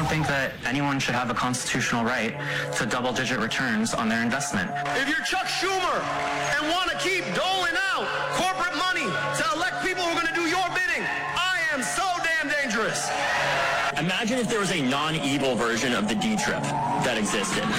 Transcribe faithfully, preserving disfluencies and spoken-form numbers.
think that anyone should have a constitutional right to double-digit returns on their investment. If you're Chuck Schumer and want to keep doling out corporate money to elect people who are going to do your bidding, I am so damn dangerous. Imagine if there was a non-evil version of the D-Trip that existed.